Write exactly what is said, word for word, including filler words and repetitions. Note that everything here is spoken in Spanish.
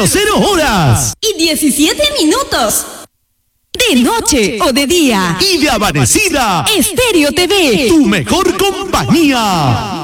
horas. Y diecisiete minutos. De noche o de día. Y de amanecida. Estéreo T V. Tu mejor compañía.